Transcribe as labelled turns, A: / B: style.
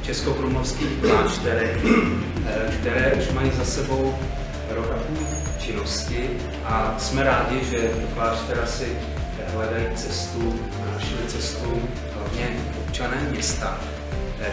A: českokrumlovských klášterech, které už mají za sebou rok a půl činnosti a jsme rádi, že do kláštera si hledají cestu, našli cestu hlavně občané města.